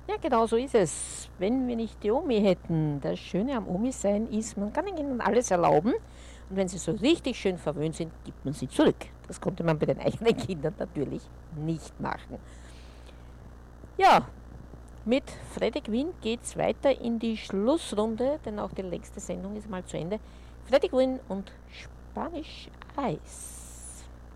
Ja, genau so ist es. Wenn wir nicht die Omi hätten. Das Schöne am Omi-Sein ist, man kann ihnen alles erlauben. Und wenn sie so richtig schön verwöhnt sind, gibt man sie zurück. Das konnte man bei den eigenen Kindern natürlich nicht machen. Ja, mit Freddy Quinn geht es weiter in die Schlussrunde, denn auch die längste Sendung ist mal zu Ende. Freddy Quinn und Spanisch Eis.